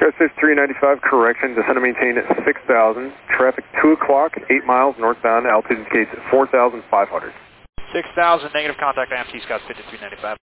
Skysafe 395, correction, descend and maintain at 6,000, traffic 2 o'clock, 8 miles northbound, altitude indicates 4,500. 6,000, negative contact, IMC Skysafe 395.